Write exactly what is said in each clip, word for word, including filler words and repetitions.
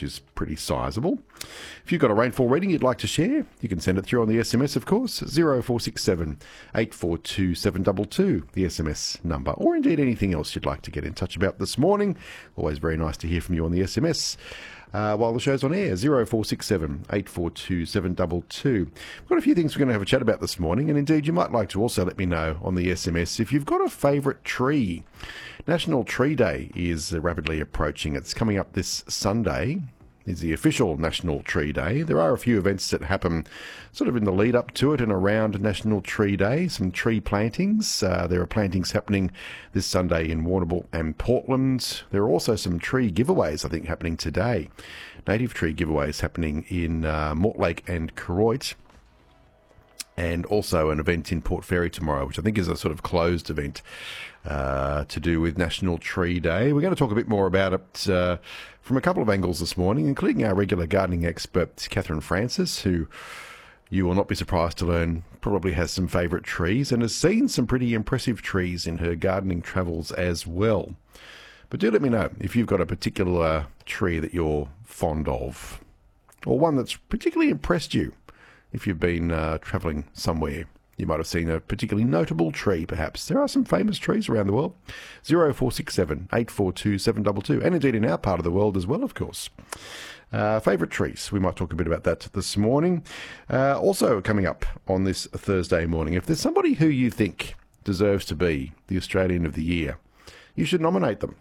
which is pretty sizable. If you've got a rainfall reading you'd like to share, you can send it through on the S M S, of course, zero four six seven, eight four two, seven two two, the S M S number, or indeed anything else you'd like to get in touch about this morning. Always very nice to hear from you on the S M S. Uh, while the show's on air, zero four six seven, eight four two, seven two two. We've got a few things we're going to have a chat about this morning, and indeed you might like to also let me know on the S M S if you've got a favourite tree. National Tree Day is uh, rapidly approaching. It's coming up this Sunday. Is the official National Tree Day. There are a few events that happen sort of in the lead up to it and around National Tree Day. Some tree plantings. Uh, there are plantings happening this Sunday in Warrnambool and Portland. There are also some tree giveaways, I think, happening today. Native tree giveaways happening in uh, Mortlake and Koroit. And also an event in Port Fairy tomorrow, which I think is a sort of closed event uh, to do with National Tree Day. We're going to talk a bit more about it uh, from a couple of angles this morning, including our regular gardening expert, Catherine Francis, who you will not be surprised to learn probably has some favourite trees and has seen some pretty impressive trees in her gardening travels as well. But do let me know if you've got a particular tree that you're fond of, or one that's particularly impressed you. If you've been uh, travelling somewhere, you might have seen a particularly notable tree, perhaps. There are some famous trees around the world. zero four six seven, eight four two, seven two two. And indeed in our part of the world as well, of course. Uh, favourite trees. We might talk a bit about that this morning. Uh, also coming up on this Thursday morning, if there's somebody who you think deserves to be the Australian of the Year, you should nominate them.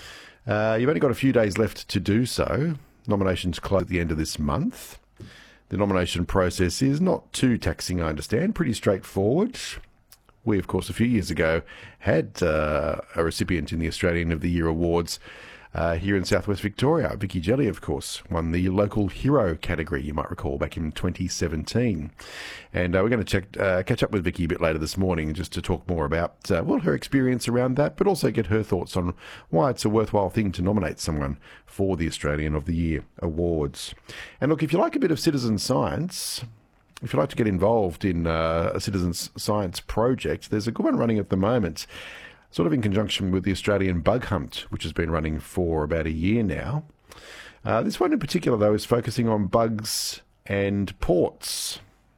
Uh, you've only got a few days left to do so. Nominations close at the end of this month. The nomination process is not too taxing, I understand, pretty straightforward. We, of course, a few years ago had uh, a recipient in the Australian of the Year Awards uh, here in southwest Victoria. Vicky Jelly, of course, won the local hero category, you might recall, back in twenty seventeen. And uh, we're going to check, uh, catch up with Vicky a bit later this morning just to talk more about uh, well, her experience around that, but also get her thoughts on why it's a worthwhile thing to nominate someone for the Australian of the Year Awards. And look, if you like a bit of citizen science, if you'd like to get involved in uh, a citizen science project, there's a good one running at the moment, sort of in conjunction with the Australian Bug Hunt, which has been running for about a year now. Uh, this one in particular, though, is focusing on bugs and ports.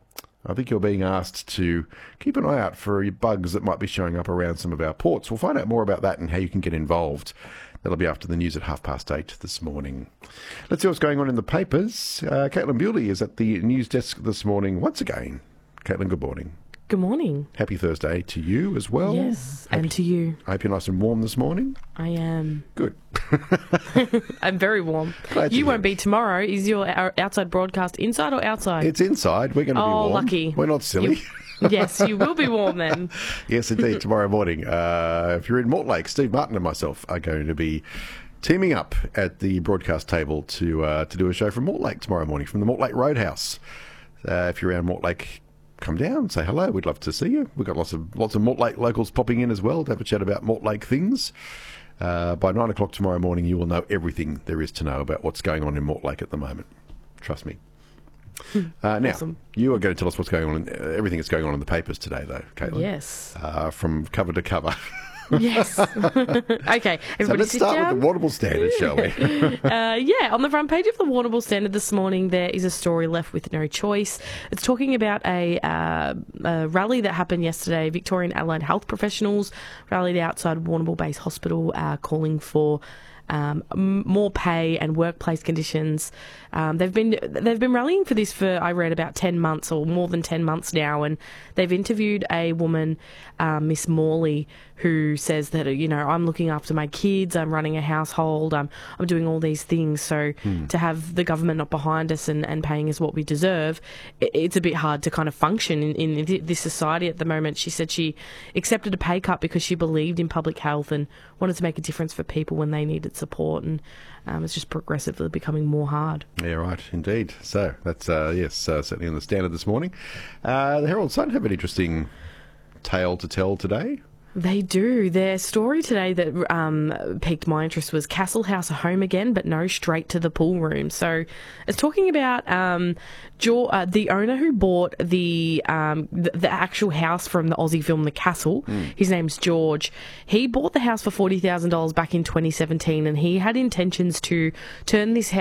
I think you're being asked to keep an eye out for bugs that might be showing up around some of our ports. We'll find out more about that and how you can get involved. That'll be after the news at half past eight this morning. Let's see what's going on in the papers. Uh, Caitlin Bewley is at the news desk this morning once again. Caitlin, good morning. Good morning. Happy Thursday to you as well. Yes, Happy, and to you. I hope you're nice and warm this morning. I am. Good. I'm very warm. Glad you to won't hear. be tomorrow. Is your outside broadcast inside or outside? It's inside. We're going to oh, be warm. lucky. We're not silly. You, yes, you will be warm then. Yes, indeed, tomorrow morning. Uh, if you're in Mortlake, Steve Martin and myself are going to be teaming up at the broadcast table to uh, to do a show from Mortlake tomorrow morning, from the Mortlake Roadhouse. Uh, if you're around Mortlake, come down, say hello. We'd love to see you. We've got lots of lots of Mortlake locals popping in as well to have a chat about Mortlake things. Uh, by nine o'clock tomorrow morning, you will know everything there is to know about what's going on in Mortlake at the moment. Trust me. Uh, now, awesome. You are going to tell us what's going on, in, uh, everything that's going on in the papers today, though, Caitlin. Yes. Uh, from cover to cover. Yes. Okay. So let's start down. with the Warrnambool Standard, shall we? uh, yeah, on the front page of the Warrnambool Standard this morning, there is a story left with no choice. It's talking about a, uh, a rally that happened yesterday. Victorian allied health professionals rallied outside Warrnambool Base Hospital, uh, calling for Um, more pay and workplace conditions. Um, they've been they've been rallying for this for, I read, about ten months or more than ten months now, and they've interviewed a woman, um, Miss Morley, who says that, you know, I'm looking after my kids, I'm running a household, I'm I'm doing all these things, so hmm. to have the government not behind us and, and paying us what we deserve, it, it's a bit hard to kind of function in, in this society at the moment. She said she accepted a pay cut because she believed in public health and wanted to make a difference for people when they needed support, and um, it's just progressively becoming more hard. Yeah, right, indeed. So that's, uh, yes, uh, certainly on the Standard this morning. Uh, the Herald Sun have an interesting tale to tell today. They do. Their story today that um, piqued my interest was Castle House a home again, but no, straight to the pool room. So it's talking about um, jo- uh, the owner who bought the, um, the the actual house from the Aussie film The Castle. Mm. His name's George. He bought the house for forty thousand dollars back in twenty seventeen, and he had intentions to turn this house